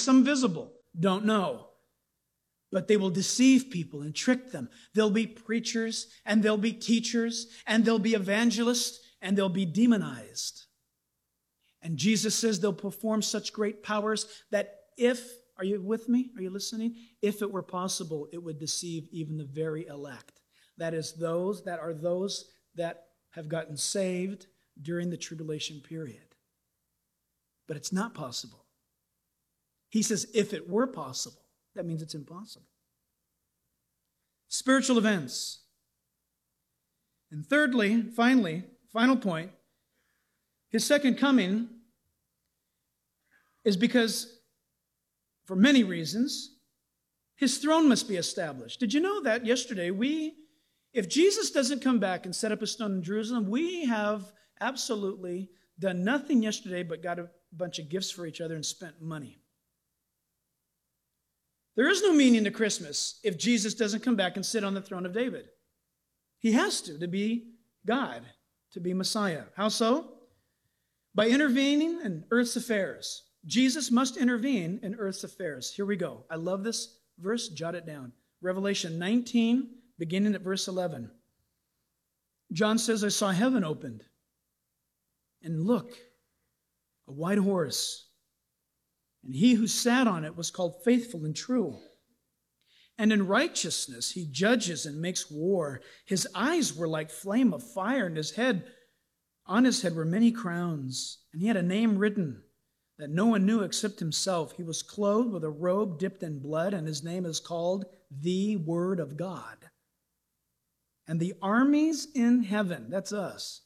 some visible. Don't know. But they will deceive people and trick them. There'll be preachers, and there'll be teachers, and there'll be evangelists, and they'll be demonized. And Jesus says they'll perform such great powers that are you with me? Are you listening? If it were possible, it would deceive even the very elect. That is, those that have gotten saved during the tribulation period. But it's not possible. He says, if it were possible, that means it's impossible. Spiritual events. And thirdly, final point, his second coming is because, for many reasons, his throne must be established. Did you know that yesterday if Jesus doesn't come back and set up a stone in Jerusalem, we have absolutely done nothing yesterday but got a bunch of gifts for each other and spent money. There is no meaning to Christmas if Jesus doesn't come back and sit on the throne of David. He has to be God, to be Messiah. How so? By intervening in earth's affairs. Jesus must intervene in earth's affairs. Here we go. I love this verse. Jot it down. Revelation 19, beginning at verse 11. John says, I saw heaven opened, and look, a white horse. And he who sat on it was called Faithful and True. And in righteousness he judges and makes war. His eyes were like flame of fire, and on his head were many crowns. And he had a name written that no one knew except himself. He was clothed with a robe dipped in blood, and his name is called the Word of God. And the armies in heaven, that's us.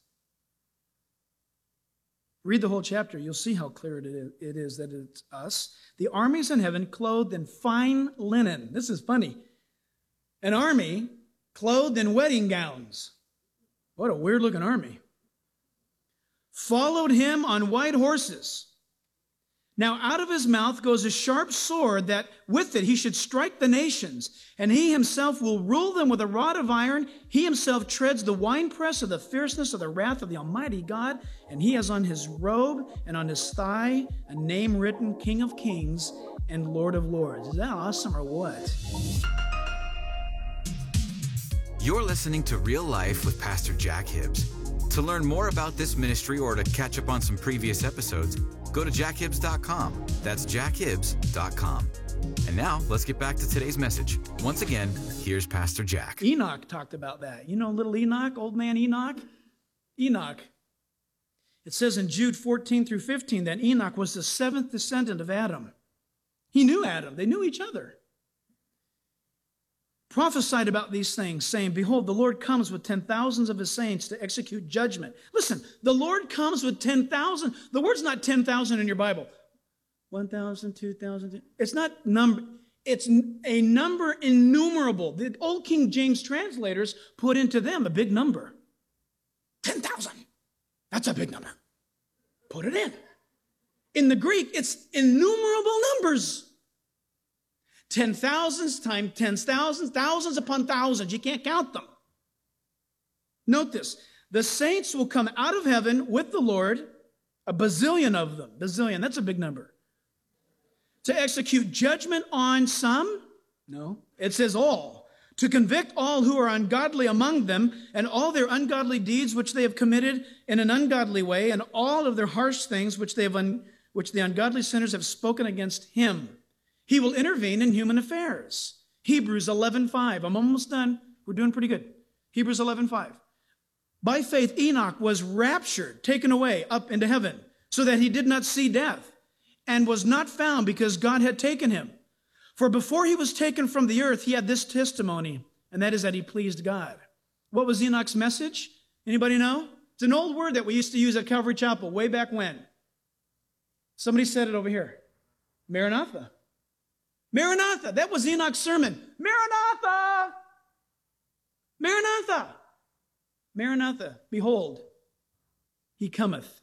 Read the whole chapter. You'll see how clear it is that it's us. The armies in heaven clothed in fine linen. This is funny. An army clothed in wedding gowns. What a weird-looking army. Followed him on white horses. Now out of his mouth goes a sharp sword, that with it he should strike the nations, and he himself will rule them with a rod of iron. He himself treads the winepress of the fierceness of the wrath of the Almighty God, and he has on his robe and on his thigh a name written, King of Kings and Lord of Lords. Is that awesome or what? You're listening to Real Life with Pastor Jack Hibbs. To learn more about this ministry or to catch up on some previous episodes, go to jackhibbs.com. That's jackhibbs.com. And now, let's get back to today's message. Once again, here's Pastor Jack. Enoch talked about that. You know little Enoch, old man Enoch? Enoch. It says in Jude 14 through 15 that Enoch was the seventh descendant of Adam. He knew Adam. They knew each other. Prophesied about these things, saying, behold, the Lord comes with 10,000s of his saints to execute judgment. Listen, the Lord comes with 10,000. The word's not 10,000 in your Bible. 1,000, 2,000. It's not number. It's a number innumerable. The old King James translators put into them a big number. 10,000. That's a big number. Put it in. In the Greek, it's innumerable numbers. 10,000s times 10,000s, thousands upon thousands. You can't count them. Note this. The saints will come out of heaven with the Lord, a bazillion of them. Bazillion, that's a big number. To execute judgment on some? No, it says all. To convict all who are ungodly among them, and all their ungodly deeds which they have committed in an ungodly way, and all of their harsh things which the ungodly sinners have spoken against him. He will intervene in human affairs. Hebrews 11:5. I'm almost done. We're doing pretty good. Hebrews 11:5. By faith, Enoch was raptured, taken away up into heaven, so that he did not see death, and was not found because God had taken him. For before he was taken from the earth, he had this testimony, and that is that he pleased God. What was Enoch's message? Anybody know? It's an old word that we used to use at Calvary Chapel way back when. Somebody said it over here. Maranatha. Maranatha. That was Enoch's sermon. Maranatha. Maranatha. Maranatha. Behold, he cometh.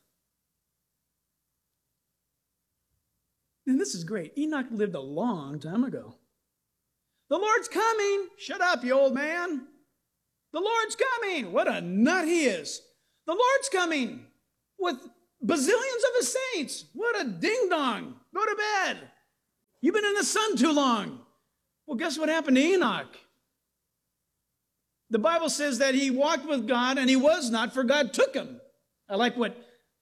And this is great. Enoch lived a long time ago. The Lord's coming. Shut up, you old man. The Lord's coming. What a nut he is. The Lord's coming with bazillions of his saints. What a ding-dong. Go to bed. You've been in the sun too long. Well, guess what happened to Enoch? The Bible says that he walked with God and he was not, for God took him. I like what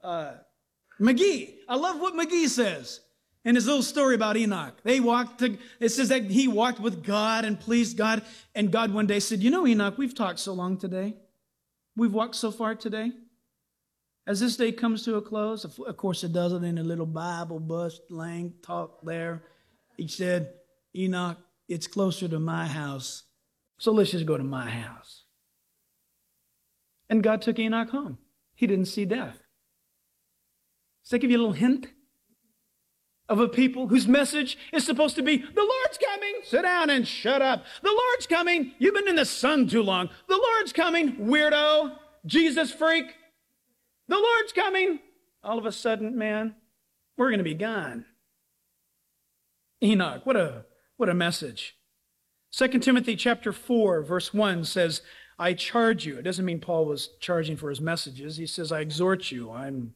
I love what McGee says in his little story about Enoch. It says that he walked with God and pleased God. And God one day said, you know, Enoch, we've talked so long today. We've walked so far today. As this day comes to a close, of course it doesn't in a little Bible bust, lang talk there. He said, Enoch, it's closer to my house. So let's just go to my house. And God took Enoch home. He didn't see death. Does that give you a little hint of a people whose message is supposed to be, the Lord's coming, sit down and shut up. The Lord's coming, you've been in the sun too long. The Lord's coming, weirdo, Jesus freak. The Lord's coming. All of a sudden, man, we're going to be gone. Enoch, what a message. 2 Timothy chapter 4, verse 1 says, I charge you. It doesn't mean Paul was charging for his messages. He says, I exhort you. I'm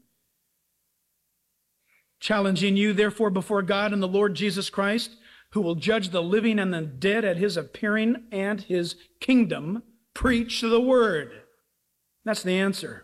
challenging you, therefore, before God and the Lord Jesus Christ, who will judge the living and the dead at his appearing and his kingdom. Preach the word. That's the answer.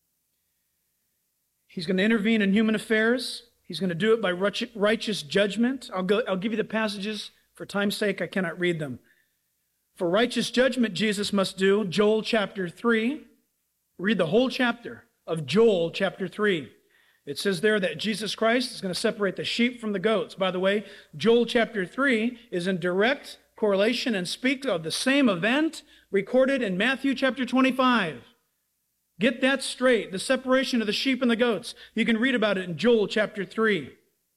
He's going to intervene in human affairs. He's going to do it by righteous judgment. I'll give you the passages. For time's sake, I cannot read them. For righteous judgment, Jesus must do, Joel chapter 3. Read the whole chapter of Joel chapter 3. It says there that Jesus Christ is going to separate the sheep from the goats. By the way, Joel chapter 3 is in direct correlation and speaks of the same event recorded in Matthew chapter 25. Get that straight, the separation of the sheep and the goats. You can read about it in Joel chapter 3.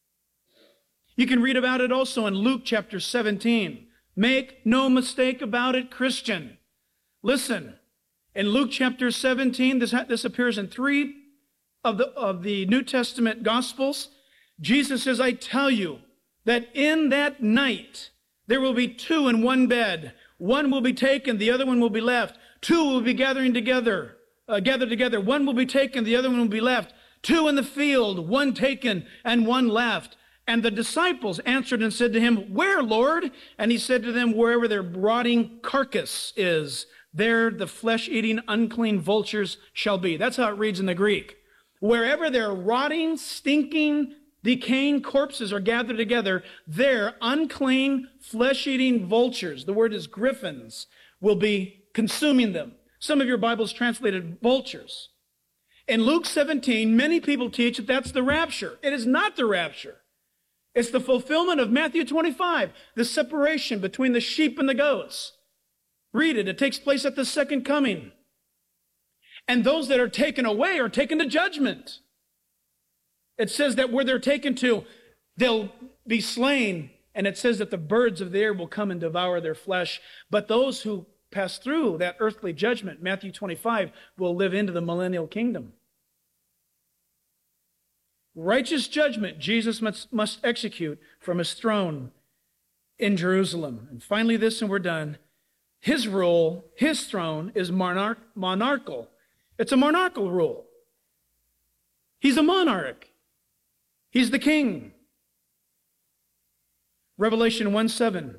You can read about it also in Luke chapter 17. Make no mistake about it, Christian. Listen, in Luke chapter 17, this appears in 3 of the New Testament Gospels. Jesus says, I tell you that in that night there will be 2 in one bed. One will be taken, the other one will be left. 2 will be gathered together. One will be taken, the other one will be left. 2 in the field, one taken and one left. And the disciples answered and said to him, where, Lord? And he said to them, wherever their rotting carcass is, there the flesh-eating, unclean vultures shall be. That's how it reads in the Greek. Wherever their rotting, stinking, decaying corpses are gathered together, there unclean, flesh-eating vultures, the word is griffins, will be consuming them. Some of your Bibles translated vultures. In Luke 17, many people teach that that's the rapture. It is not the rapture. It's the fulfillment of Matthew 25, the separation between the sheep and the goats. Read it. It takes place at the second coming. And those that are taken away are taken to judgment. It says that where they're taken to, they'll be slain. And it says that the birds of the air will come and devour their flesh. But those who pass through that earthly judgment, Matthew 25, will live into the millennial kingdom. Righteous judgment Jesus must execute from his throne in Jerusalem. And finally this, and we're done. His rule, his throne is monarchical. It's a monarchical rule. He's a monarch. He's the king. Revelation 1:7.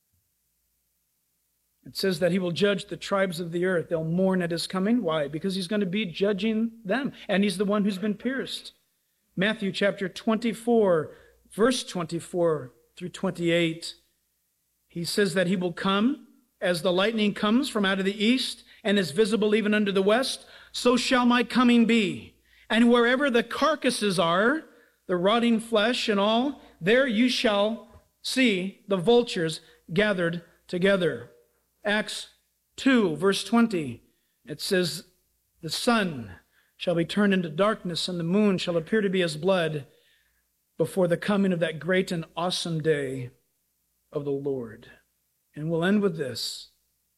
It says that he will judge the tribes of the earth. They'll mourn at his coming. Why? Because he's going to be judging them. And he's the one who's been pierced. Matthew chapter 24, verse 24 through 28. He says that he will come as the lightning comes from out of the east and is visible even unto the west. So shall my coming be. And wherever the carcasses are, the rotting flesh and all, there you shall see the vultures gathered together. Acts 2, verse 20. It says, the sun shall be turned into darkness, and the moon shall appear to be as blood before the coming of that great and awesome day of the Lord. And we'll end with this.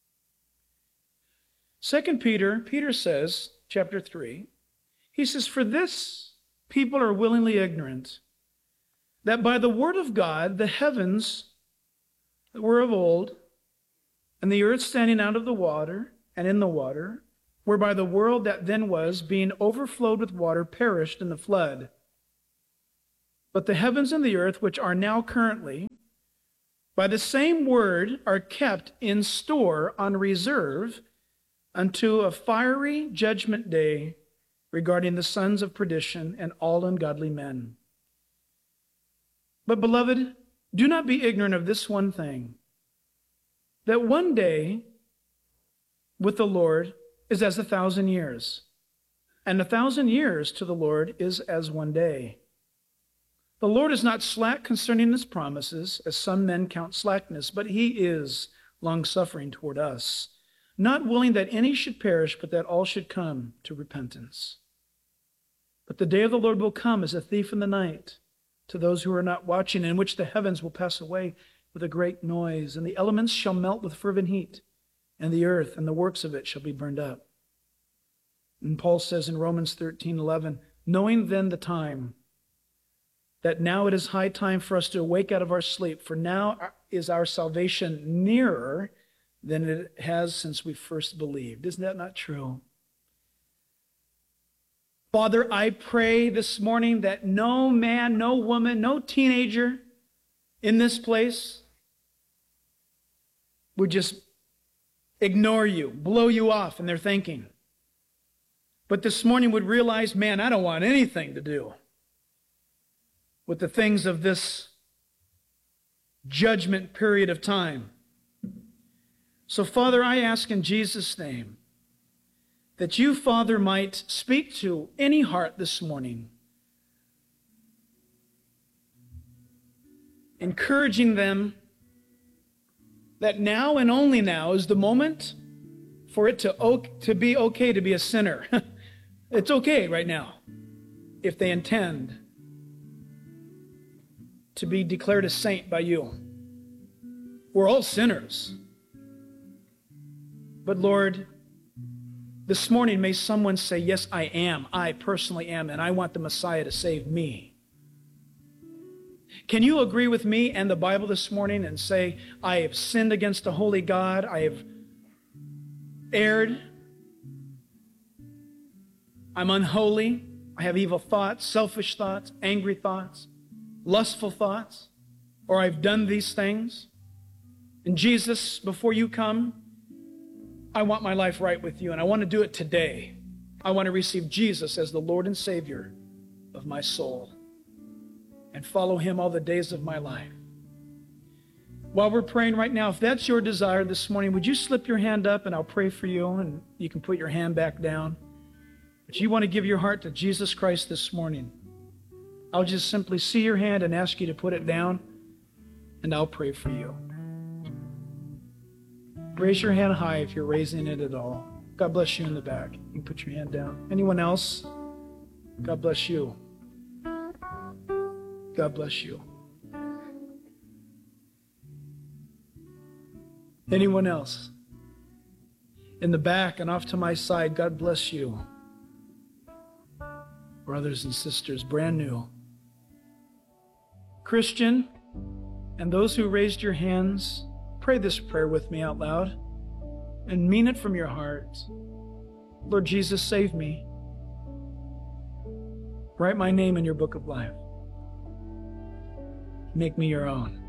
2 Peter says, chapter 3, he says, for this people are willingly ignorant, that by the word of God the heavens that were of old, and the earth standing out of the water and in the water, whereby the world that then was, being overflowed with water, perished in the flood. But the heavens and the earth, which are now currently, by the same word are kept in store on reserve unto a fiery judgment day regarding the sons of perdition and all ungodly men. But, beloved, do not be ignorant of this one thing, that one day with the Lord is as 1,000 years, and 1,000 years to the Lord is as one day. The Lord is not slack concerning his promises, as some men count slackness, but he is long-suffering toward us, not willing that any should perish, but that all should come to repentance. But the day of the Lord will come as a thief in the night to those who are not watching, in which the heavens will pass away with a great noise, and the elements shall melt with fervent heat, and the earth and the works of it shall be burned up. And Paul says in Romans 13:11, knowing then the time, that now it is high time for us to awake out of our sleep, for now is our salvation nearer than it has since we first believed. Isn't that not true? Father, I pray this morning that no man, no woman, no teenager in this place would just ignore you, blow you off in their thinking. But this morning would realize, man, I don't want anything to do with the things of this judgment period of time. So, Father, I ask in Jesus' name that you, Father, might speak to any heart this morning, encouraging them that now and only now is the moment for it to be okay to be a sinner. It's okay right now if they intend to be declared a saint by you. We're all sinners. But Lord, this morning may someone say, yes, I am. I personally am, and I want the Messiah to save me. Can you agree with me and the Bible this morning and say, I have sinned against the holy God, I have erred, I'm unholy, I have evil thoughts, selfish thoughts, angry thoughts, lustful thoughts, or I've done these things. And Jesus, before you come, I want my life right with you, and I want to do it today. I want to receive Jesus as the Lord and Savior of my soul and follow him all the days of my life. While we're praying right now, if that's your desire this morning, would you slip your hand up and I'll pray for you, and you can put your hand back down. But you want to give your heart to Jesus Christ this morning, I'll just simply see your hand and ask you to put it down, and I'll pray for you. Raise your hand high if you're raising it at all. God bless you in the back. You can put your hand down. Anyone else? God bless you. God bless you. Anyone else? In the back and off to my side, God bless you. Brothers and sisters, brand new. Christian, and those who raised your hands, pray this prayer with me out loud and mean it from your heart. Lord Jesus, save me. Write my name in your book of life. Make me your own.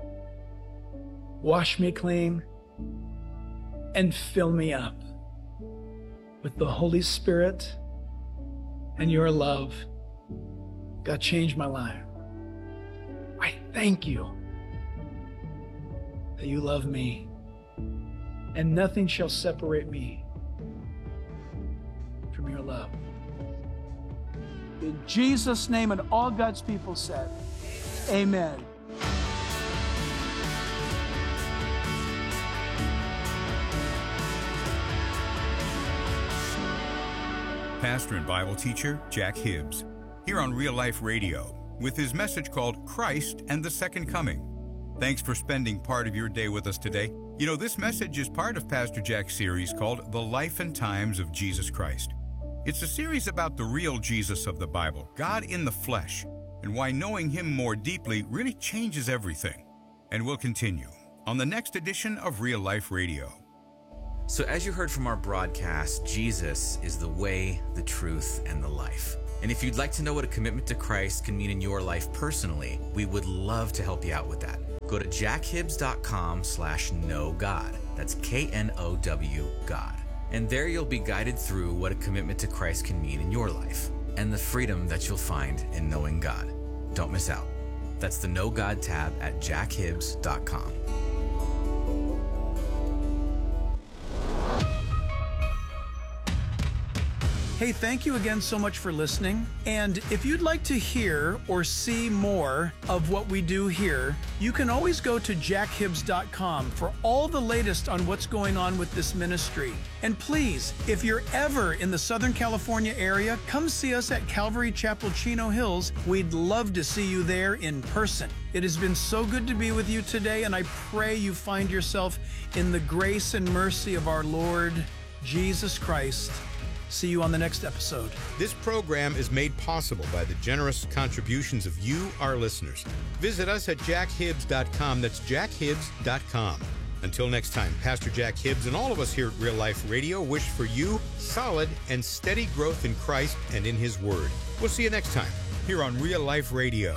Wash me clean and fill me up with the Holy Spirit and your love. God, change my life. I thank you that you love me, and nothing shall separate me from your love. In Jesus' name, and all God's people said, amen. Pastor and Bible teacher Jack Hibbs, here on Real Life Radio, with his message called Christ and the Second Coming. Thanks for spending part of your day with us today. You know, this message is part of Pastor Jack's series called The Life and Times of Jesus Christ. It's a series about the real Jesus of the Bible, God in the flesh, and why knowing him more deeply really changes everything. And we'll continue on the next edition of Real Life Radio. So as you heard from our broadcast, Jesus is the way, the truth, and the life. And if you'd like to know what a commitment to Christ can mean in your life personally, we would love to help you out with that. go to jackhibbs.com/knowgod. That's KNOW God. And there you'll be guided through what a commitment to Christ can mean in your life and the freedom that you'll find in knowing God. Don't miss out. That's the Know God tab at jackhibbs.com. Hey, thank you again so much for listening. And if you'd like to hear or see more of what we do here, you can always go to jackhibbs.com for all the latest on what's going on with this ministry. And please, if you're ever in the Southern California area, come see us at Calvary Chapel, Chino Hills. We'd love to see you there in person. It has been so good to be with you today, and I pray you find yourself in the grace and mercy of our Lord Jesus Christ. See you on the next episode. This program is made possible by the generous contributions of you, our listeners. Visit us at jackhibbs.com. That's jackhibbs.com. Until next time, Pastor Jack Hibbs and all of us here at Real Life Radio wish for you solid and steady growth in Christ and in His Word. We'll see you next time here on Real Life Radio.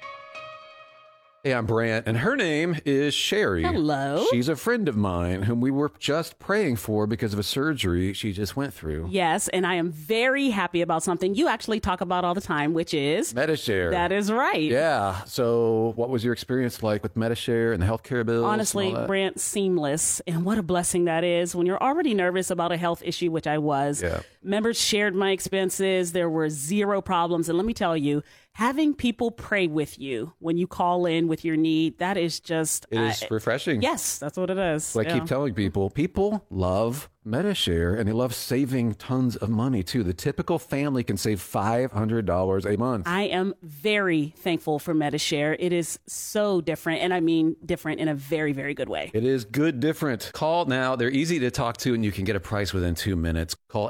Hey, I'm Brant, and her name is Sherry. Hello. She's a friend of mine whom we were just praying for because of a surgery she just went through. Yes, and I am very happy about something you actually talk about all the time, which is Medi-Share. That is right. Yeah. So what was your experience like with Medi-Share and the healthcare bills? Honestly, Brant, seamless. And what a blessing that is when you're already nervous about a health issue, which I was. Yeah. Members shared my expenses. There were zero problems. And let me tell you, having people pray with you when you call in with your need, that is just... It is refreshing. Yes, that's what it is. So I keep telling people love Medi-Share, and they love saving tons of money, too. The typical family can save $500 a month. I am very thankful for Medi-Share. It is so different, and I mean different in a very, very good way. It is good different. Call now. They're easy to talk to, and you can get a price within 2 minutes. Call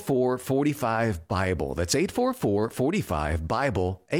844-45-BIBLE. That's 844-45-BIBLE.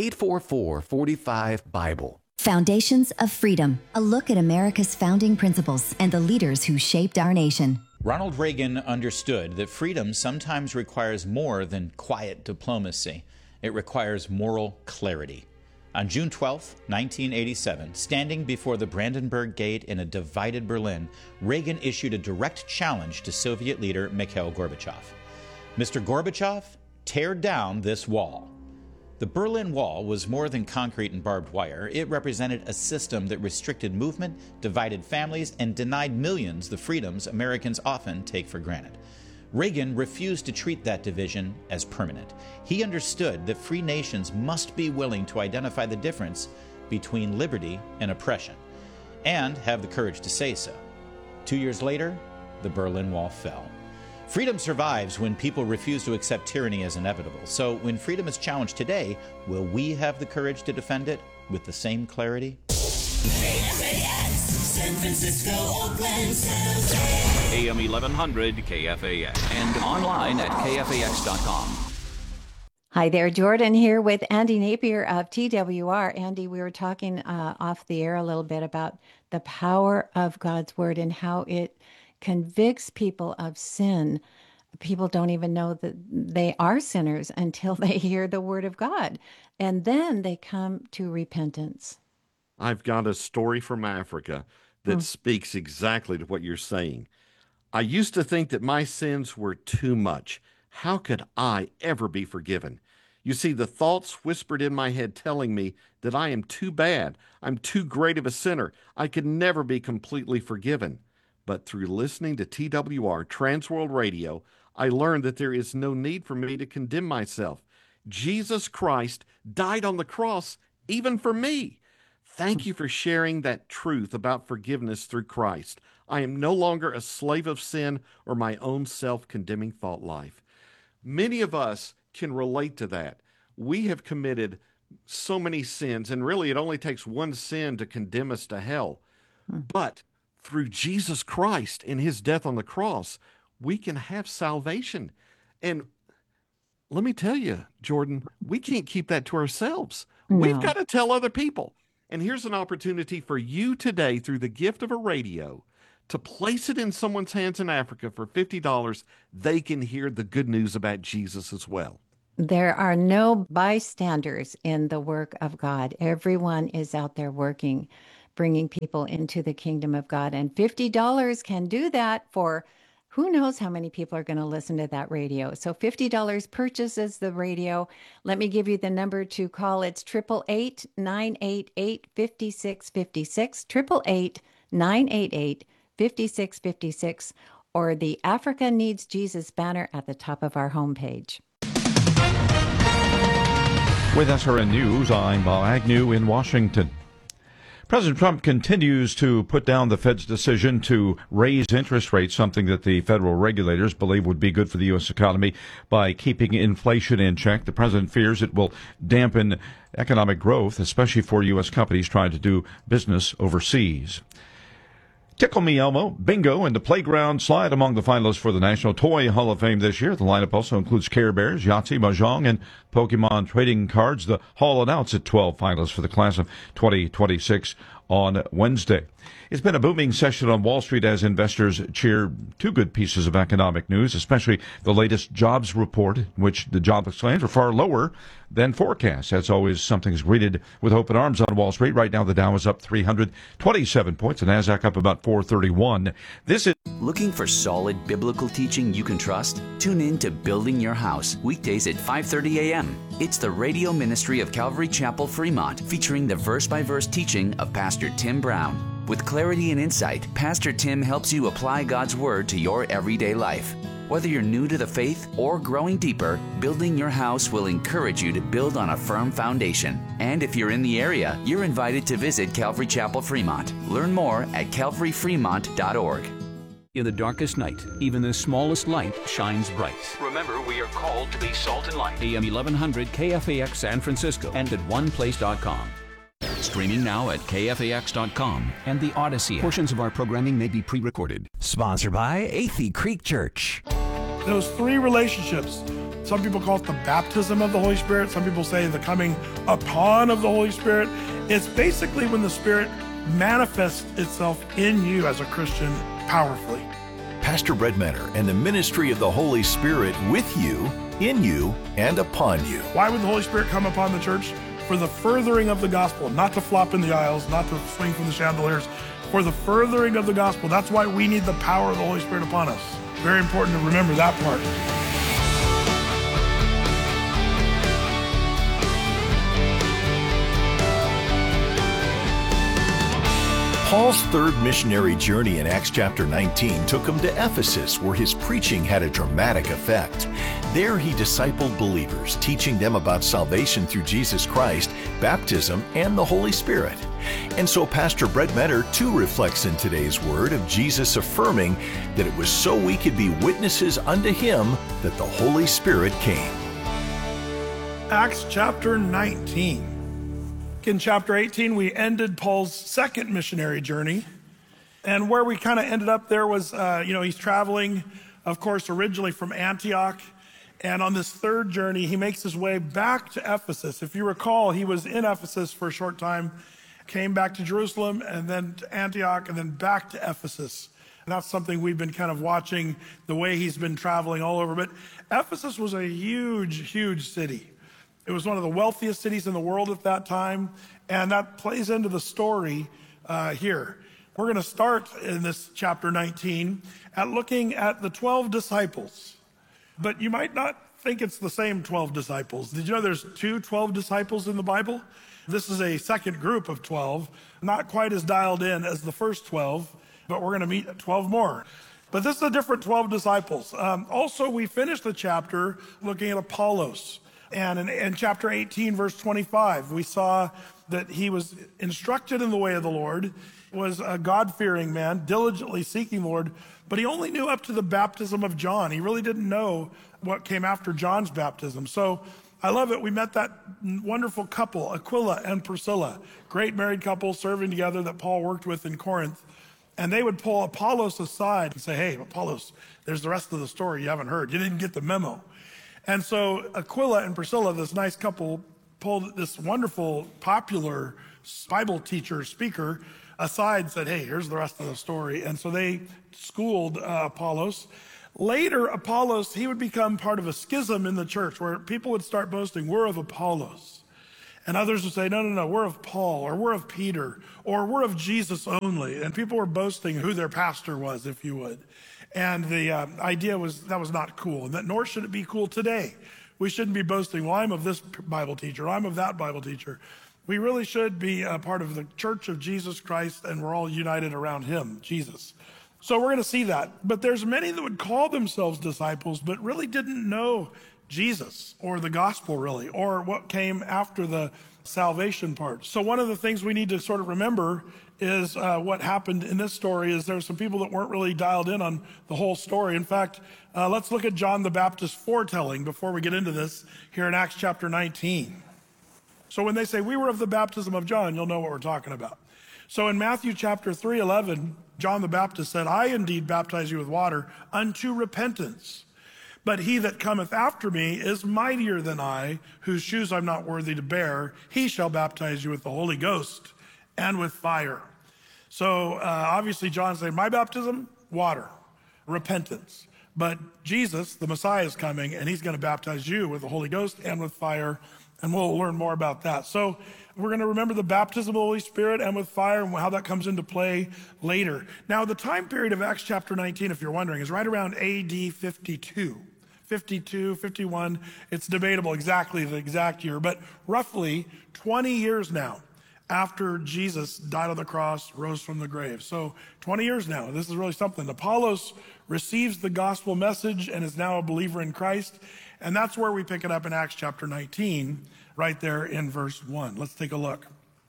844-45-BIBLE. Foundations of Freedom, a look at America's founding principles and the leaders who shaped our nation. Ronald Reagan understood that freedom sometimes requires more than quiet diplomacy. It requires moral clarity. On June 12, 1987, standing before the Brandenburg Gate in a divided Berlin, Reagan issued a direct challenge to Soviet leader Mikhail Gorbachev. Mr. Gorbachev, tear down this wall. The Berlin Wall was more than concrete and barbed wire. It represented a system that restricted movement, divided families, and denied millions the freedoms Americans often take for granted. Reagan refused to treat that division as permanent. He understood that free nations must be willing to identify the difference between liberty and oppression, and have the courage to say so. 2 years later, the Berlin Wall fell. Freedom survives when people refuse to accept tyranny as inevitable. So when freedom is challenged today, will we have the courage to defend it with the same clarity? KFAX, San Francisco, Oakland, San Jose. AM 1100 KFAX and online at KFAX.com. Hi there, Jordan here with Andy Napier of TWR. Andy, we were talking off the air a little bit about the power of God's Word and how it convicts people of sin. People don't even know that they are sinners until they hear the Word of God. And then they come to repentance. I've got a story from Africa that speaks exactly to what you're saying. I used to think that my sins were too much. How could I ever be forgiven? You see, the thoughts whispered in my head telling me that I am too bad. I'm too great of a sinner. I could never be completely forgiven. But through listening to TWR, Transworld Radio, I learned that there is no need for me to condemn myself. Jesus Christ died on the cross even for me. Thank you for sharing that truth about forgiveness through Christ. I am no longer a slave of sin or my own self-condemning thought life. Many of us can relate to that. We have committed so many sins, and really it only takes one sin to condemn us to hell. But through Jesus Christ and his death on the cross, we can have salvation. And let me tell you, Jordan, we can't keep that to ourselves. No. We've got to tell other people. And here's an opportunity for you today through the gift of a radio to place it in someone's hands in Africa for $50. They can hear the good news about Jesus as well. There are no bystanders in the work of God. Everyone is out there working. bringing people into the kingdom of God. And $50 can do that for who knows how many people are going to listen to that radio. So $50 purchases the radio. Let me give you the number to call. It's 888-988-5656, 888-988-5656, or the Africa Needs Jesus banner at the top of our homepage. With SRN News, I'm Bob Agnew in Washington. President Trump continues to put down the Fed's decision to raise interest rates, something that the federal regulators believe would be good for the U.S. economy by keeping inflation in check. The president fears it will dampen economic growth, especially for U.S. companies trying to do business overseas. Tickle Me Elmo, Bingo, and the Playground slide among the finalists for the National Toy Hall of Fame this year. The lineup also includes Care Bears, Yahtzee, Mahjong, and Pokemon trading cards. The Hall announced at 12 finalists for the class of 2026 on Wednesday. It's been a booming session on Wall Street as investors cheer two good pieces of economic news, especially the latest jobs report, in which the jobless claims are far lower than forecast. That's always something that's greeted with open arms on Wall Street. Right now, the Dow is up 327 points, and NASDAQ up about 431. This is looking for solid biblical teaching you can trust? Tune in to Building Your House, weekdays at 5:30 a.m. It's the radio ministry of Calvary Chapel, Fremont, featuring the verse-by-verse teaching of Pastor Tim Brown. With clarity and insight, Pastor Tim helps you apply God's Word to your everyday life. Whether you're new to the faith or growing deeper, Building Your House will encourage you to build on a firm foundation. And if you're in the area, you're invited to visit Calvary Chapel, Fremont. Learn more at calvaryfremont.org. In the darkest night, even the smallest light shines bright. Remember, we are called to be salt and light. AM 1100 KFAX San Francisco and at oneplace.com. Streaming now at KFAX.com and the Odyssey app. Portions of our programming may be pre-recorded. Sponsored by Athey Creek Church. Those three relationships, some people call it the baptism of the Holy Spirit. Some people say the coming upon of the Holy Spirit. It's basically when the Spirit manifests itself in you as a Christian powerfully. Pastor Brett Menner and the ministry of the Holy Spirit with you, in you, and upon you. Why would the Holy Spirit come upon the church? For the furthering of the gospel, not to flop in the aisles, not to swing from the chandeliers, for the furthering of the gospel. That's why we need the power of the Holy Spirit upon us. Very important to remember that part. Paul's third missionary journey in Acts chapter 19 took him to Ephesus, where his preaching had a dramatic effect. There he discipled believers, teaching them about salvation through Jesus Christ, baptism, and the Holy Spirit. And so Pastor Brett Menner too reflects in today's word of Jesus affirming that it was so we could be witnesses unto him that the Holy Spirit came. Acts chapter 19. In chapter 18, we ended Paul's second missionary journey. And where we kind of ended up there was, he's traveling, of course, originally from Antioch. And on this third journey, he makes his way back to Ephesus. If you recall, he was in Ephesus for a short time, came back to Jerusalem, and then to Antioch, and then back to Ephesus. And that's something we've been kind of watching, the way he's been traveling all over. But Ephesus was a huge, huge city. It was one of the wealthiest cities in the world at that time, and that plays into the story here. We're going to start in this chapter 19 at looking at the 12 disciples. But you might not think it's the same 12 disciples. Did you know there's 12 disciples in the Bible? This is a second group of 12, not quite as dialed in as the first 12, but we're going to meet 12 more. But this is a different 12 disciples. Also, we finished the chapter looking at Apollos. And in chapter 18, verse 25, we saw that he was instructed in the way of the Lord, was a God-fearing man, diligently seeking the Lord, but he only knew up to the baptism of John. He really didn't know what came after John's baptism. So I love it. We met that wonderful couple, Aquila and Priscilla, great married couple serving together that Paul worked with in Corinth. And they would pull Apollos aside and say, hey, Apollos, there's the rest of the story you haven't heard. You didn't get the memo. And so Aquila and Priscilla, this nice couple, pulled this wonderful, popular Bible teacher, speaker, aside and said, hey, here's the rest of the story. And so they schooled Apollos. Later, Apollos, he would become part of a schism in the church where people would start boasting, we're of Apollos. And others would say, no, we're of Paul, or we're of Peter, or we're of Jesus only. And people were boasting who their pastor was, if you would. And the idea was that was not cool, and that nor should it be cool today. We shouldn't be boasting, well, I'm of this Bible teacher, I'm of that Bible teacher. We really should be a part of the Church of Jesus Christ, and we're all united around him, Jesus. So we're going to see that. But there's many that would call themselves disciples, but really didn't know Jesus or the gospel really, or what came after the salvation part. So one of the things we need to sort of remember is what happened in this story is there's some people that weren't really dialed in on the whole story. In fact, let's look at John the Baptist's foretelling before we get into this here in Acts chapter 19. So when they say we were of the baptism of John, you'll know what we're talking about. So in Matthew chapter 3:11, John the Baptist said, I indeed baptize you with water unto repentance. But he that cometh after me is mightier than I, whose shoes I'm not worthy to bear. He shall baptize you with the Holy Ghost and with fire. So obviously John's saying, my baptism, water, repentance. But Jesus, the Messiah, is coming, and he's going to baptize you with the Holy Ghost and with fire. And we'll learn more about that. So we're going to remember the baptism of the Holy Spirit and with fire and how that comes into play later. Now, the time period of Acts chapter 19, if you're wondering, is right around AD 52. 52, 51, it's debatable exactly the exact year, but roughly 20 years now after Jesus died on the cross, rose from the grave. So 20 years now, this is really something. Apollos receives the gospel message and is now a believer in Christ. And that's where we pick it up in Acts chapter 19, right there in verse 1. Let's take a look.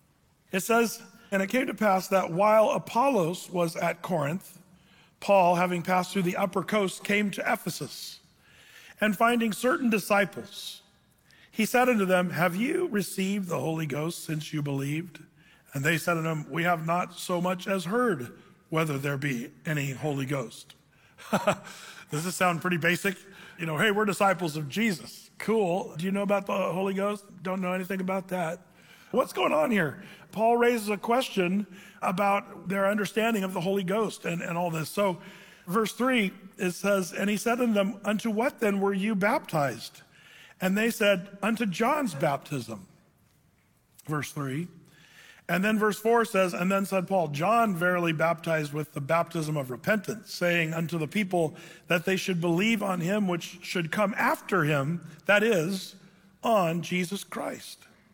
It says, and it came to pass that while Apollos was at Corinth, Paul, having passed through the upper coast, came to Ephesus. And finding certain disciples, he said unto them, have you received the Holy Ghost since you believed? And they said unto him, we have not so much as heard whether there be any Holy Ghost. Does this sound pretty basic? You know, hey, we're disciples of Jesus. Cool. Do you know about the Holy Ghost? Don't know anything about that. What's going on here? Paul raises a question about their understanding of the Holy Ghost and all this. So verse 3, it says, and he said unto them, unto what then were you baptized? And they said, unto John's baptism. Verse 3. And then verse 4 says, and then said Paul, John verily baptized with the baptism of repentance, saying unto the people that they should believe on him which should come after him, that is, on Jesus Christ.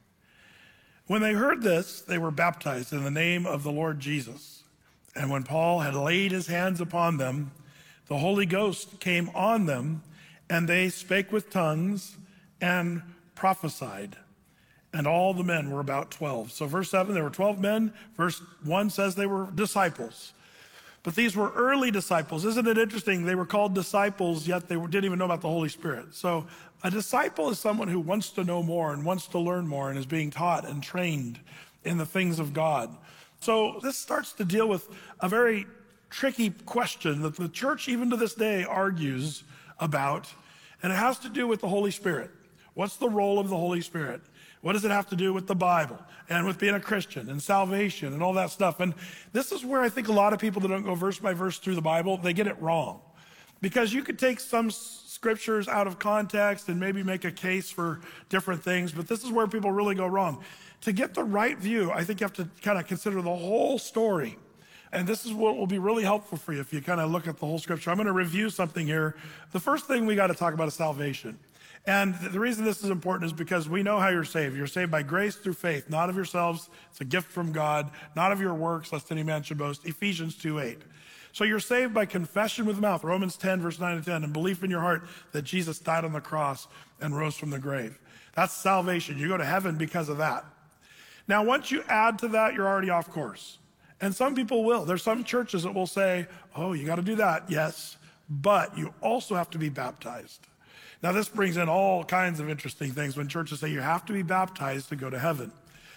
When they heard this, they were baptized in the name of the Lord Jesus. And when Paul had laid his hands upon them, the Holy Ghost came on them, and they spake with tongues and prophesied. And all the men were about 12. So verse 7, there were 12 men. Verse 1 says they were disciples. But these were early disciples. Isn't it interesting? They were called disciples, yet they didn't even know about the Holy Spirit. So a disciple is someone who wants to know more and wants to learn more and is being taught and trained in the things of God. So this starts to deal with a very tricky question that the church, even to this day, argues about. And it has to do with the Holy Spirit. What's the role of the Holy Spirit? What does it have to do with the Bible and with being a Christian and salvation and all that stuff? And this is where I think a lot of people that don't go verse by verse through the Bible, they get it wrong. Because you could take some scriptures out of context and maybe make a case for different things, but this is where people really go wrong. To get the right view, I think you have to kind of consider the whole story. And this is what will be really helpful for you if you kind of look at the whole scripture. I'm going to review something here. The first thing we got to talk about is salvation. And the reason this is important is because we know how you're saved. You're saved by grace through faith, not of yourselves. It's a gift from God, not of your works, lest any man should boast. Ephesians 2:8. So you're saved by confession with the mouth, Romans 10, verse 9 and 10, and belief in your heart that Jesus died on the cross and rose from the grave. That's salvation. You go to heaven because of that. Now, once you add to that, you're already off course. And some people will. There's some churches that will say, oh, you got to do that. Yes, but you also have to be baptized. Now, this brings in all kinds of interesting things when churches say you have to be baptized to go to heaven.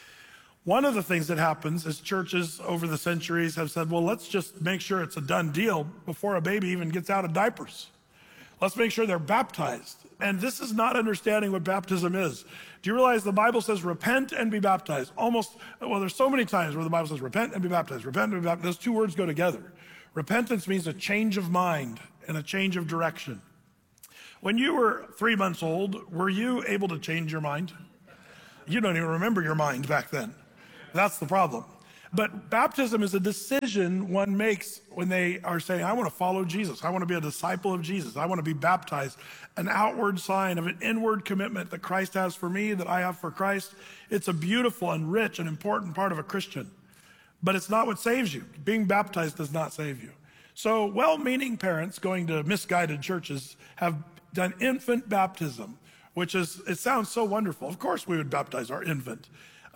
One of the things that happens is churches over the centuries have said, well, let's just make sure it's a done deal before a baby even gets out of diapers. Let's make sure they're baptized. And this is not understanding what baptism is. Do you realize the Bible says repent and be baptized? There's so many times where the Bible says repent and be baptized, repent and be baptized. Those two words go together. Repentance means a change of mind and a change of direction. When you were 3 months old, were you able to change your mind? you don't even remember your mind back then. That's the problem. But baptism is a decision one makes when they are saying, I want to follow Jesus. I want to be a disciple of Jesus. I want to be baptized. An outward sign of an inward commitment that Christ has for me, that I have for Christ. It's a beautiful and rich and important part of a Christian. But it's not what saves you. Being baptized does not save you. So well-meaning parents going to misguided churches have done infant baptism, which is, it sounds so wonderful. Of course we would baptize our infant.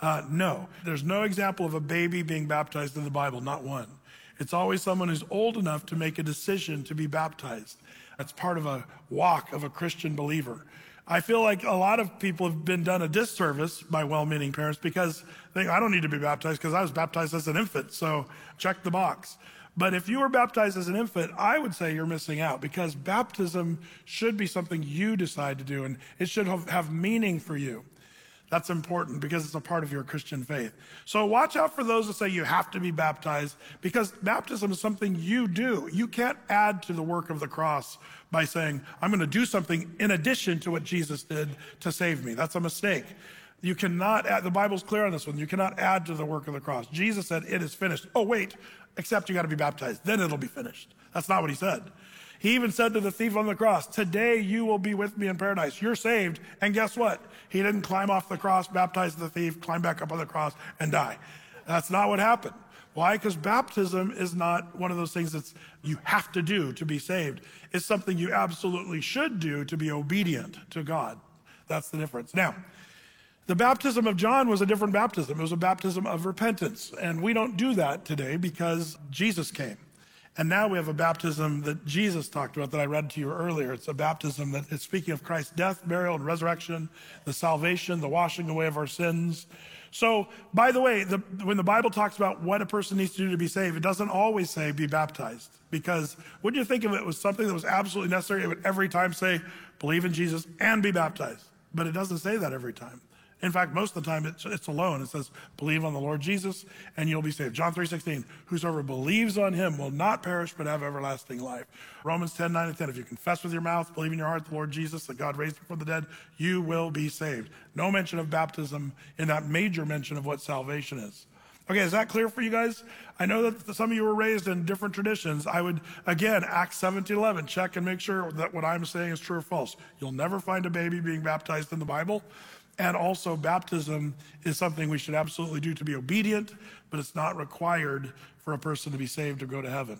No, there's no example of a baby being baptized in the Bible, not one. It's always someone who's old enough to make a decision to be baptized. That's part of a walk of a Christian believer. I feel like a lot of people have been done a disservice by well-meaning parents because they think, I don't need to be baptized because I was baptized as an infant, so check the box. But if you were baptized as an infant, I would say you're missing out because baptism should be something you decide to do, and it should have meaning for you. That's important because it's a part of your Christian faith. So watch out for those that say you have to be baptized because baptism is something you do. You can't add to the work of the cross by saying, I'm going to do something in addition to what Jesus did to save me. That's a mistake. You cannot add, the Bible's clear on this one. You cannot add to the work of the cross. Jesus said, it is finished. Oh, wait, except you got to be baptized. Then it'll be finished. That's not what he said. He even said to the thief on the cross, today you will be with me in paradise. You're saved. And guess what? He didn't climb off the cross, baptize the thief, climb back up on the cross, and die. That's not what happened. Why? Because baptism is not one of those things that you have to do to be saved. It's something you absolutely should do to be obedient to God. That's the difference. Now, the baptism of John was a different baptism. It was a baptism of repentance. And we don't do that today because Jesus came. And now we have a baptism that Jesus talked about that I read to you earlier. It's a baptism that is speaking of Christ's death, burial, and resurrection, the salvation, the washing away of our sins. So, by the way, when the Bible talks about what a person needs to do to be saved, it doesn't always say be baptized. Because wouldn't you think if it was something that was absolutely necessary, it would every time say believe in Jesus and be baptized. But it doesn't say that every time. In fact, most of the time it's alone. It says, believe on the Lord Jesus and you'll be saved. John 3:16, whosoever believes on him will not perish but have everlasting life. Romans 10:9 and 10, if you confess with your mouth, believe in your heart the Lord Jesus, that God raised him from the dead, you will be saved. No mention of baptism in that major mention of what salvation is. Okay, is that clear for you guys? I know that some of you were raised in different traditions. I would, again, Acts 17:11, check and make sure that what I'm saying is true or false. You'll never find a baby being baptized in the Bible. And also baptism is something we should absolutely do to be obedient, but it's not required for a person to be saved or go to heaven.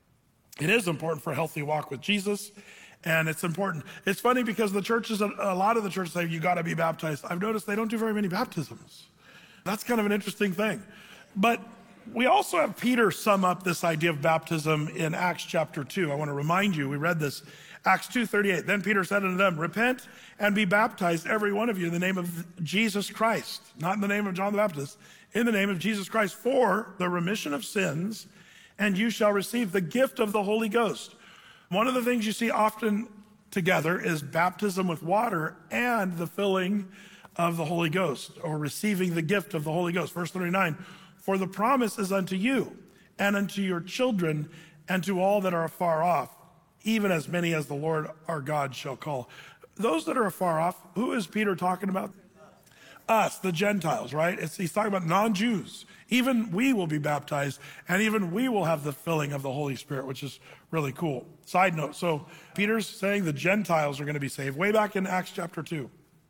It is important for a healthy walk with Jesus, and it's important. It's funny because the churches, a lot of the churches say you got to be baptized. I've noticed they don't do very many baptisms. That's kind of an interesting thing. But we also have Peter sum up this idea of baptism in Acts chapter 2. I want to remind you, we read this, Acts 2:38. Then Peter said unto them, repent and be baptized, every one of you, in the name of Jesus Christ, not in the name of John the Baptist, in the name of Jesus Christ, for the remission of sins, and you shall receive the gift of the Holy Ghost. One of the things you see often together is baptism with water and the filling of the Holy Ghost, or receiving the gift of the Holy Ghost. Verse 39, for the promise is unto you and unto your children and to all that are afar off, even as many as the Lord our God shall call. Those that are afar off, who is Peter talking about? Us, the Gentiles, right? He's talking about non-Jews. Even we will be baptized, and even we will have the filling of the Holy Spirit, which is really cool. Side note, so Peter's saying the Gentiles are going to be saved, way back in Acts chapter 2.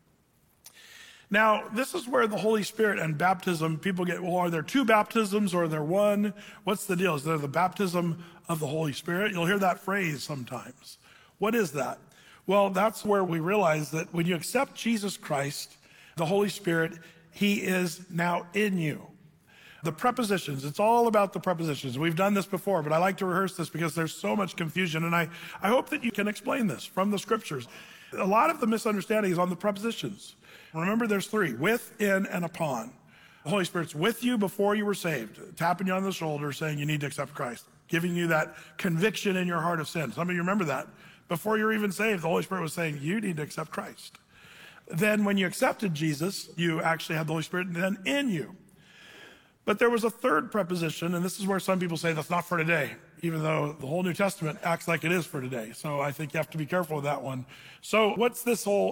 Now, this is where the Holy Spirit and baptism, people get, well, are there two baptisms or are there one? What's the deal? Is there the baptism of the Holy Spirit? You'll hear that phrase sometimes. What is that? Well, that's where we realize that when you accept Jesus Christ, the Holy Spirit, he is now in you. The prepositions, it's all about the prepositions. We've done this before, but I like to rehearse this because there's so much confusion, and I hope that you can explain this from the scriptures. A lot of the misunderstanding is on the prepositions. Remember, there's three: with, in, and upon. The Holy Spirit's with you before you were saved, tapping you on the shoulder, saying you need to accept Christ, giving you that conviction in your heart of sin. Some of you remember that. Before you're even saved, the Holy Spirit was saying you need to accept Christ. Then when you accepted Jesus, you actually had the Holy Spirit then in you. But there was a third preposition, and this is where some people say that's not for today, even though the whole New Testament acts like it is for today. So I think you have to be careful with that one. So what's this whole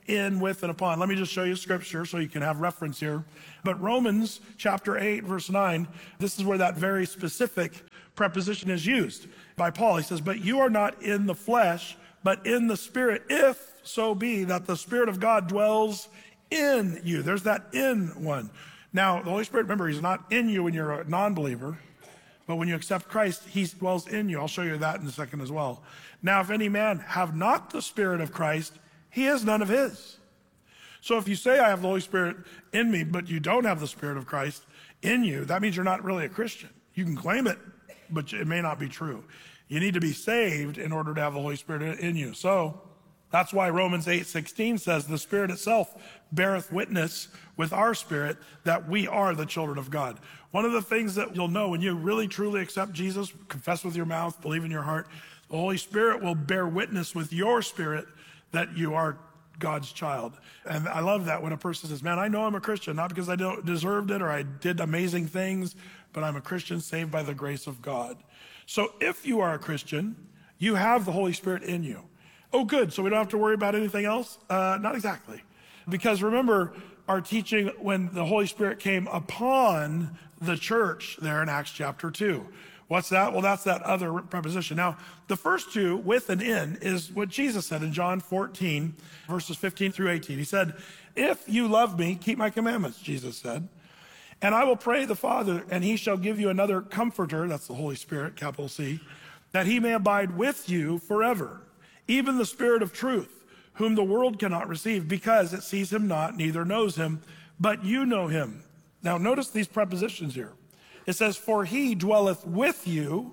in, with, and upon. Let me just show you scripture so you can have reference here. But Romans chapter 8, verse 9, this is where that very specific preposition is used by Paul. He says, but you are not in the flesh, but in the Spirit, if so be that the Spirit of God dwells in you. There's that in one. Now, the Holy Spirit, remember, he's not in you when you're a non-believer, but when you accept Christ, he dwells in you. I'll show you that in a second as well. Now, if any man have not the Spirit of Christ, he is none of his. So if you say, I have the Holy Spirit in me, but you don't have the Spirit of Christ in you, that means you're not really a Christian. You can claim it, but it may not be true. You need to be saved in order to have the Holy Spirit in you. So that's why Romans 8:16 says, the Spirit itself beareth witness with our spirit that we are the children of God. One of the things that you'll know when you really truly accept Jesus, confess with your mouth, believe in your heart, the Holy Spirit will bear witness with your spirit that you are God's child. And I love that when a person says, man, I know I'm a Christian, not because I don't deserved it or I did amazing things, but I'm a Christian saved by the grace of God. So if you are a Christian, you have the Holy Spirit in you. Oh, good. So we don't have to worry about anything else? Not exactly. Because remember our teaching when the Holy Spirit came upon the church there in Acts chapter 2. What's that? Well, that's that other preposition. Now, the first two, with and in, is what Jesus said in John 14, verses 15 through 18. He said, if you love me, keep my commandments, Jesus said. And I will pray the Father, and he shall give you another comforter, that's the Holy Spirit, capital C, that he may abide with you forever. Even the Spirit of truth, whom the world cannot receive, because it sees him not, neither knows him, but you know him. Now, notice these prepositions here. It says, for he dwelleth with you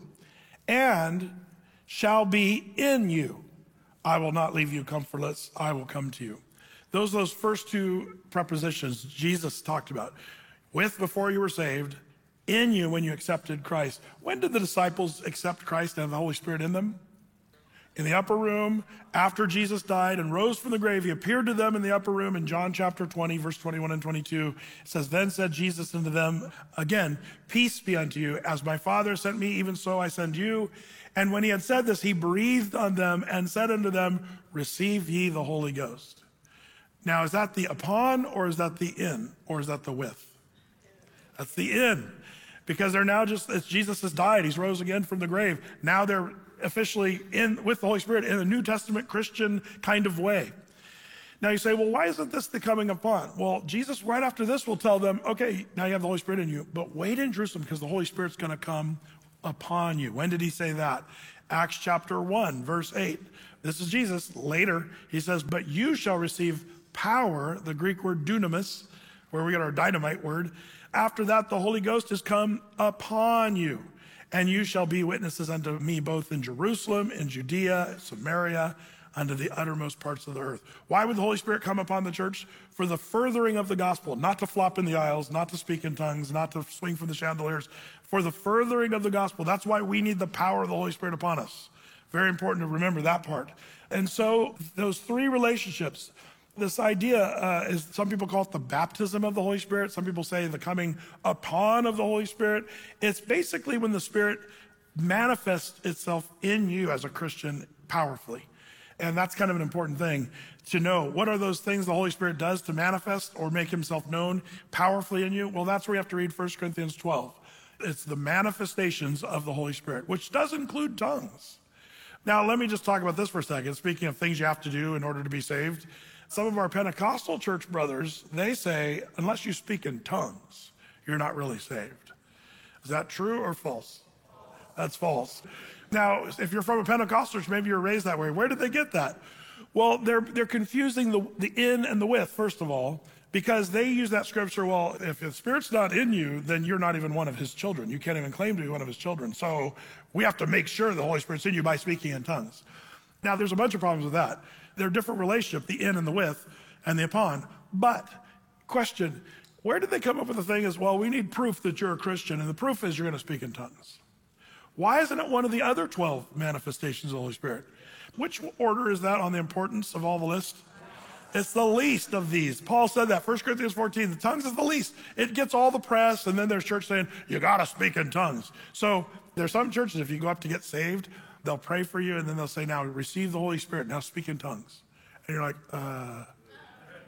and shall be in you. I will not leave you comfortless. I will come to you. Those first two prepositions Jesus talked about. With before you were saved, in you when you accepted Christ. When did the disciples accept Christ and have the Holy Spirit in them? In the upper room, after Jesus died and rose from the grave, he appeared to them in the upper room in John chapter 20, verse 21 and 22. It says, then said Jesus unto them again, peace be unto you. As my Father sent me, even so I send you. And when he had said this, he breathed on them and said unto them, receive ye the Holy Ghost. Now, is that the upon or is that the in or is that the with? That's the in. Because they're now just, as Jesus has died, he's rose again from the grave. Now they're officially in with the Holy Spirit in a New Testament Christian kind of way. Now you say, well, why isn't this the coming upon? Well, Jesus right after this will tell them, okay, now you have the Holy Spirit in you, but wait in Jerusalem because the Holy Spirit's going to come upon you. When did he say that? Acts chapter 1, verse 8. This is Jesus. Later, he says, but you shall receive power, the Greek word dunamis, where we get our dynamite word. After that, the Holy Ghost has come upon you. And you shall be witnesses unto me both in Jerusalem, in Judea, Samaria, unto the uttermost parts of the earth. Why would the Holy Spirit come upon the church? For the furthering of the gospel, not to flop in the aisles, not to speak in tongues, not to swing from the chandeliers. For the furthering of the gospel. That's why we need the power of the Holy Spirit upon us. Very important to remember that part. And so those three relationships, this idea is, some people call it the baptism of the Holy Spirit. Some people say the coming upon of the Holy Spirit. It's basically when the Spirit manifests itself in you as a Christian powerfully. And that's kind of an important thing to know. What are those things the Holy Spirit does to manifest or make himself known powerfully in you? Well, that's where you have to read 1 Corinthians 12. It's the manifestations of the Holy Spirit, which does include tongues. Now, let me just talk about this for a second. Speaking of things you have to do in order to be saved, some of our Pentecostal church brothers, they say, unless you speak in tongues, you're not really saved. Is that true or false? That's false. Now, if you're from a Pentecostal church, maybe you're raised that way. Where did they get that? Well, they're confusing the in and the with, first of all, because they use that scripture, well, if the Spirit's not in you, then you're not even one of his children. You can't even claim to be one of his children. So we have to make sure the Holy Spirit's in you by speaking in tongues. Now, there's a bunch of problems with that. They're a different relationship, the in and the with and the upon. But, question, where did they come up with the thing is, well, we need proof that you're a Christian, and the proof is you're going to speak in tongues. Why isn't it one of the other 12 manifestations of the Holy Spirit? Which order is that on the importance of all the list? It's the least of these. Paul said that, 1 Corinthians 14, the tongues is the least. It gets all the press, and then there's church saying, you got to speak in tongues. So there's some churches, if you go up to get saved, they'll pray for you, and then they'll say, now receive the Holy Spirit, now speak in tongues. And you're like,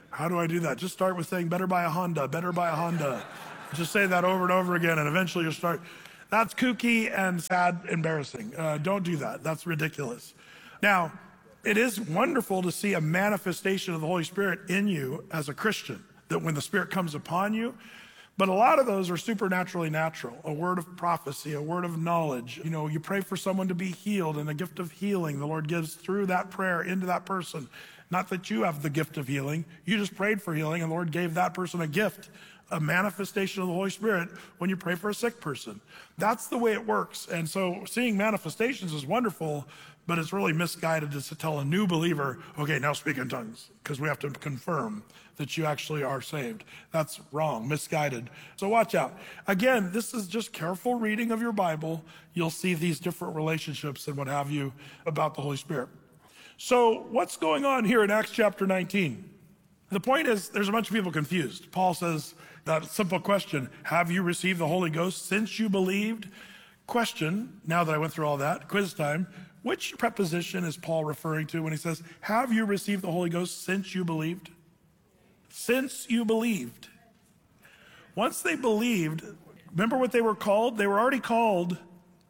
How do I do that? Just start with saying, better buy a Honda, better buy a Honda. Just say that over and over again, and eventually you'll start. That's kooky and sad, embarrassing. Don't do that. That's ridiculous. Now, it is wonderful to see a manifestation of the Holy Spirit in you as a Christian, that when the Spirit comes upon you, but a lot of those are supernaturally natural. A word of prophecy, a word of knowledge. You know, you pray for someone to be healed, and a gift of healing the Lord gives through that prayer into that person. Not that you have the gift of healing. You just prayed for healing, and the Lord gave that person a gift, a manifestation of the Holy Spirit when you pray for a sick person. That's the way it works. And so seeing manifestations is wonderful, but it's really misguided to tell a new believer, okay, now speak in tongues, because we have to confirm that you actually are saved. That's wrong, misguided. So watch out. Again, this is just careful reading of your Bible. You'll see these different relationships and what have you about the Holy Spirit. So what's going on here in Acts chapter 19? The point is, there's a bunch of people confused. Paul says that simple question, have you received the Holy Ghost since you believed? Question, now that I went through all that, quiz time, which preposition is Paul referring to when he says, have you received the Holy Ghost since you believed? Since you believed. Once they believed, remember what they were called? They were already called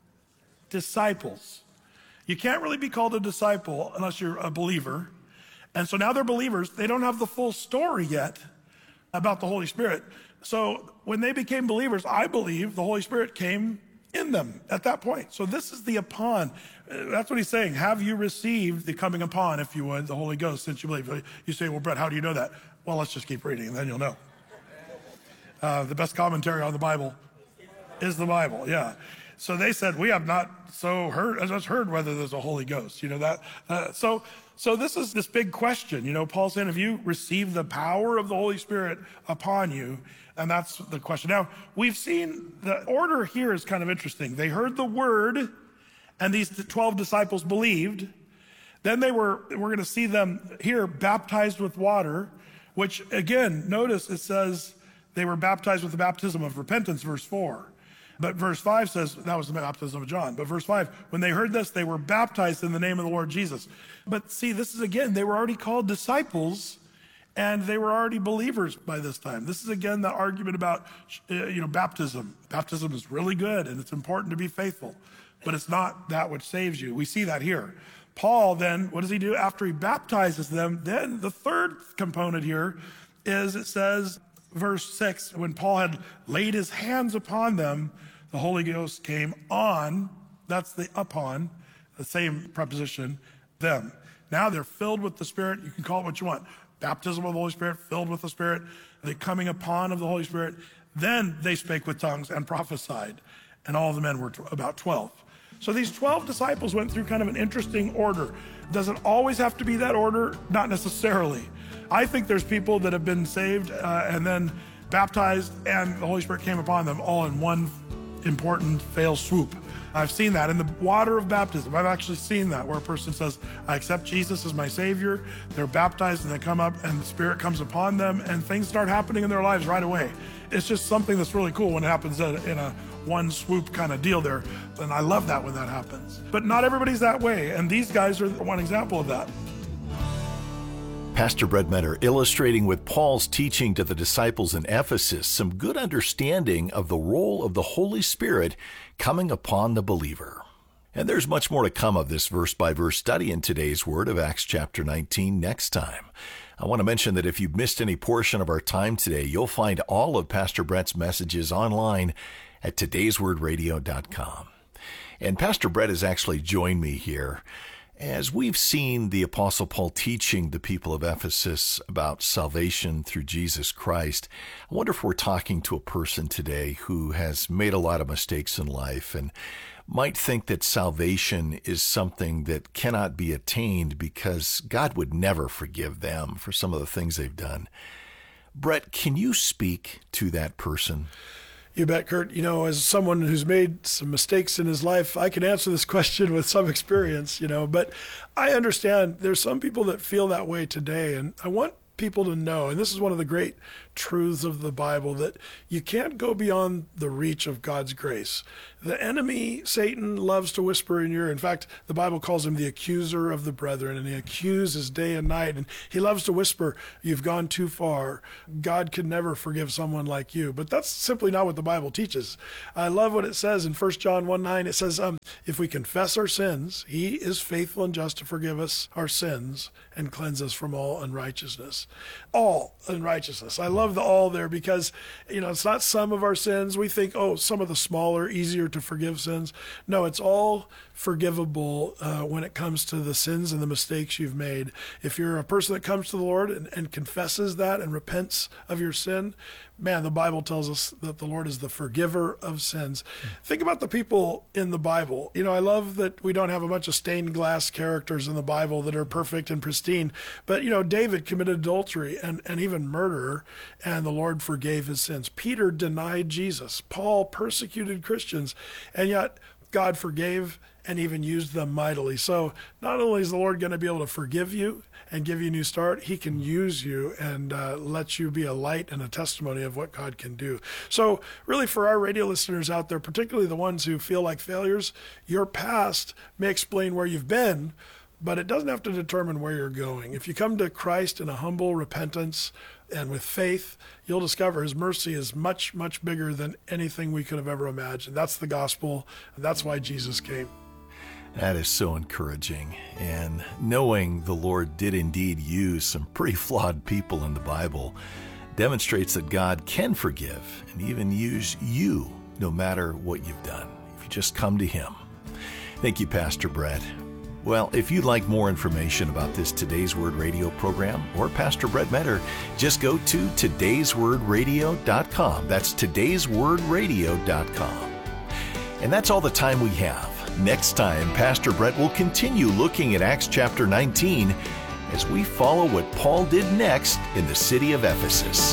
disciples. You can't really be called a disciple unless you're a believer. And so now they're believers. They don't have the full story yet about the Holy Spirit. So when they became believers, I believe the Holy Spirit came in them at that point. So this is the upon. That's what he's saying. Have you received the coming upon, if you would, the Holy Ghost since you believe? You say, well, Brett, how do you know that? Well, let's just keep reading and then you'll know. The best commentary on the Bible is the Bible, yeah. So they said, we have not heard whether there's a Holy Ghost. You know that. So this is this big question. You know, Paul's saying, have you received the power of the Holy Spirit upon you? And that's the question. Now, we've seen the order here is kind of interesting. They heard the word, and these 12 disciples believed. Then we're going to see them here baptized with water, which again, notice it says they were baptized with the baptism of repentance, verse 4. But verse 5 says, that was the baptism of John. But verse 5, when they heard this, they were baptized in the name of the Lord Jesus. But see, this is again, they were already called disciples, and they were already believers by this time. This is again the argument about, baptism. Baptism is really good, and it's important to be faithful. But it's not that which saves you. We see that here. Paul then, what does he do? After he baptizes them, then the third component here is it says, verse 6, when Paul had laid his hands upon them, the Holy Ghost came on, that's the upon, the same preposition, them. Now they're filled with the Spirit. You can call it what you want. Baptism of the Holy Spirit, filled with the Spirit, the coming upon of the Holy Spirit. Then they spake with tongues and prophesied. And all the men were about 12. So these 12 disciples went through kind of an interesting order. Does it always have to be that order? Not necessarily. I think there's people that have been saved and then baptized and the Holy Spirit came upon them all in one important fail swoop. I've seen that in the water of baptism. I've actually seen that where a person says, I accept Jesus as my Savior. They're baptized and they come up and the Spirit comes upon them and things start happening in their lives right away. It's just something that's really cool when it happens in a one swoop kind of deal there. And I love that when that happens. But not everybody's that way. And these guys are one example of that. Pastor Brett Meador illustrating with Paul's teaching to the disciples in Ephesus some good understanding of the role of the Holy Spirit coming upon the believer. And there's much more to come of this verse-by-verse study in today's Word of Acts chapter 19 next time. I want to mention that if you've missed any portion of our time today, you'll find all of Pastor Brett's messages online at todayswordradio.com. And Pastor Brett has actually joined me here as we've seen the Apostle Paul teaching the people of Ephesus about salvation through Jesus Christ. I wonder if we're talking to a person today who has made a lot of mistakes in life and might think that salvation is something that cannot be attained because God would never forgive them for some of the things they've done. Brett, can you speak to that person? You bet, Kurt. You know, as someone who's made some mistakes in his life, I can answer this question with some experience, but I understand there's some people that feel that way today. And I want people to know, and this is one of the great truths of the Bible that you can't go beyond the reach of God's grace. The enemy, Satan, loves to whisper in your ear. In fact, the Bible calls him the accuser of the brethren, and he accuses day and night, and he loves to whisper, you've gone too far. God could never forgive someone like you. But that's simply not what the Bible teaches. I love what it says in 1 John 1:9. It says, if we confess our sins, he is faithful and just to forgive us our sins and cleanse us from all unrighteousness. All unrighteousness. I love the all there because, it's not some of our sins. We think, some of the smaller, easier to forgive sins. No, it's all forgivable when it comes to the sins and the mistakes you've made. If you're a person that comes to the Lord and confesses that and repents of your sin, man, the Bible tells us that the Lord is the forgiver of sins. Think about the people in the Bible. I love that we don't have a bunch of stained glass characters in the Bible that are perfect and pristine. But, David committed adultery and even murder, and the Lord forgave his sins. Peter denied Jesus. Paul persecuted Christians, and yet God forgave and even used them mightily. So not only is the Lord going to be able to forgive you and give you a new start, he can use you and let you be a light and a testimony of what God can do. So really for our radio listeners out there, particularly the ones who feel like failures, your past may explain where you've been, but it doesn't have to determine where you're going. If you come to Christ in a humble repentance and with faith, you'll discover his mercy is much, much bigger than anything we could have ever imagined. That's the gospel, and that's why Jesus came. That is so encouraging. And knowing the Lord did indeed use some pretty flawed people in the Bible demonstrates that God can forgive and even use you no matter what you've done, if you just come to him. Thank you, Pastor Brett. Well, if you'd like more information about this Today's Word Radio program or Pastor Brett Metter, just go to today'swordradio.com. That's today'swordradio.com. And that's all the time we have. Next time, Pastor Brett will continue looking at Acts chapter 19 as we follow what Paul did next in the city of Ephesus.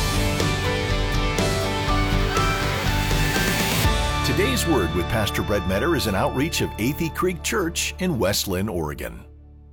Today's Word with Pastor Brett Metter is an outreach of Athey Creek Church in West Linn, Oregon.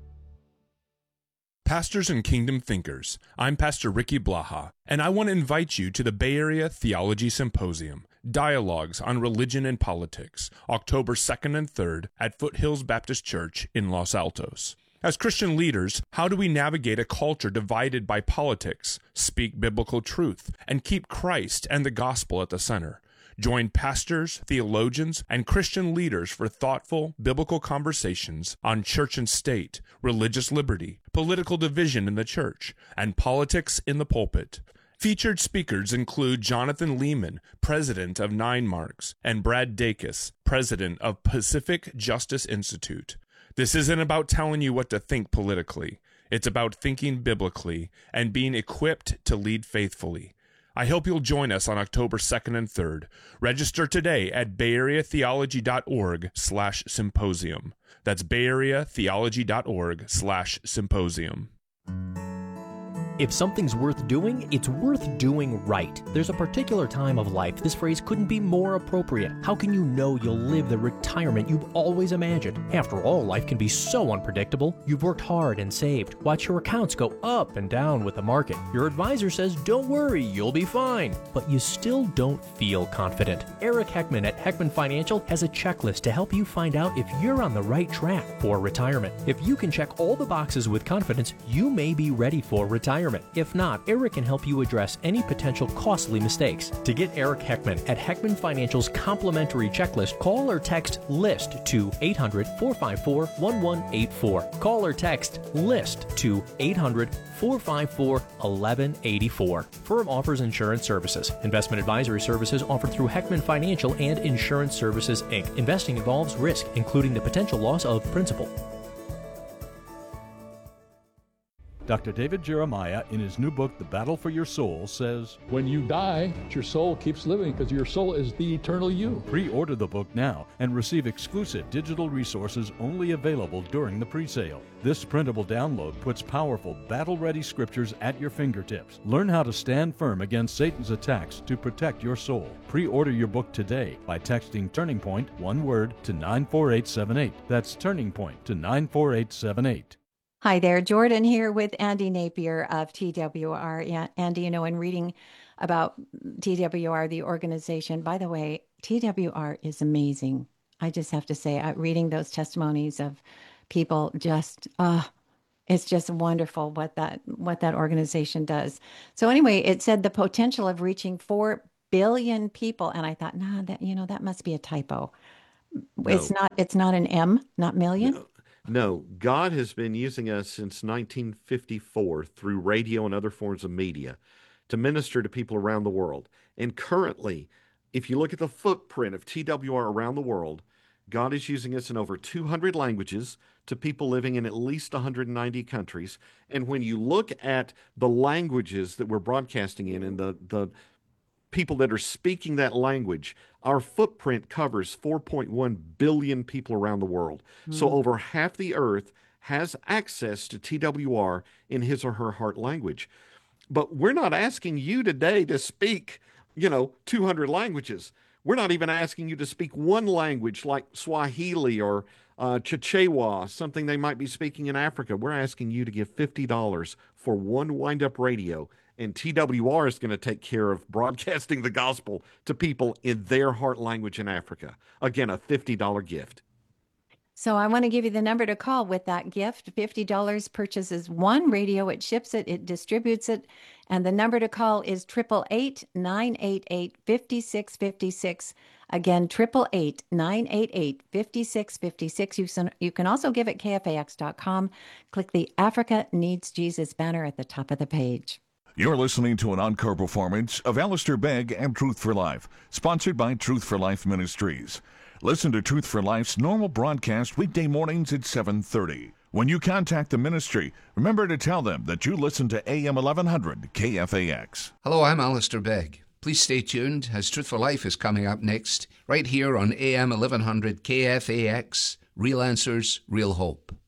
Pastors and Kingdom Thinkers, I'm Pastor Ricky Blaha, and I want to invite you to the Bay Area Theology Symposium, Dialogues on Religion and Politics, October 2nd and 3rd at Foothills Baptist Church in Los Altos. As Christian leaders, how do we navigate a culture divided by politics, speak biblical truth, and keep Christ and the gospel at the center? Join pastors, theologians, and Christian leaders for thoughtful, biblical conversations on church and state, religious liberty, political division in the church, and politics in the pulpit. Featured speakers include Jonathan Lehman, president of Nine Marks, and Brad Dacus, president of Pacific Justice Institute. This isn't about telling you what to think politically. It's about thinking biblically and being equipped to lead faithfully. I hope you'll join us on October 2nd and 3rd. Register today at bayareatheology.org/symposium. That's bayareatheology.org/symposium. If something's worth doing, it's worth doing right. There's a particular time of life this phrase couldn't be more appropriate. How can you know you'll live the retirement you've always imagined? After all, life can be so unpredictable. You've worked hard and saved. Watch your accounts go up and down with the market. Your advisor says, don't worry, you'll be fine. But you still don't feel confident. Eric Heckman at Heckman Financial has a checklist to help you find out if you're on the right track for retirement. If you can check all the boxes with confidence, you may be ready for retirement. If not, Eric can help you address any potential costly mistakes. To get Eric Heckman at Heckman Financial's complimentary checklist, call or text LIST to 800-454-1184. Call or text LIST to 800-454-1184. Firm offers insurance services. Investment advisory services offered through Heckman Financial and Insurance Services, Inc. Investing involves risk, including the potential loss of principal. Dr. David Jeremiah, in his new book, The Battle for Your Soul, says, when you die, your soul keeps living because your soul is the eternal you. Pre-order the book now and receive exclusive digital resources only available during the pre-sale. This printable download puts powerful, battle-ready scriptures at your fingertips. Learn how to stand firm against Satan's attacks to protect your soul. Pre-order your book today by texting Turning Point, one word, to 94878. That's Turning Point to 94878. Hi there, Jordan here with Andy Napier of TWR. Yeah, Andy, in reading about TWR, the organization, by the way, TWR is amazing. I just have to say, reading those testimonies of people, it's just wonderful what that organization does. So anyway, it said the potential of reaching 4 billion people, and I thought, that must be a typo. No. It's not an M, not million. No, God has been using us since 1954 through radio and other forms of media to minister to people around the world. And currently, if you look at the footprint of TWR around the world, God is using us in over 200 languages to people living in at least 190 countries. And when you look at the languages that we're broadcasting in and the people that are speaking that language, our footprint covers 4.1 billion people around the world. So over half the earth has access to TWR in his or her heart language. But we're not asking you today to speak, 200 languages. We're not even asking you to speak one language like Swahili or Chichewa, something they might be speaking in Africa. We're asking you to give $50 for one wind-up radio, and TWR is going to take care of broadcasting the gospel to people in their heart language in Africa. Again, a $50 gift. So I want to give you the number to call with that gift. $50 purchases one radio. It ships it. It distributes it. And the number to call is 888-988-5656. Again, 888-988-5656. You can also give at KFAX.com. Click the Africa Needs Jesus banner at the top of the page. You're listening to an encore performance of Alistair Begg and Truth for Life, sponsored by Truth for Life Ministries. Listen to Truth for Life's normal broadcast weekday mornings at 7:30. When you contact the ministry, remember to tell them that you listen to AM 1100 KFAX. Hello, I'm Alistair Begg. Please stay tuned as Truth for Life is coming up next, right here on AM 1100 KFAX, Real Answers, Real Hope.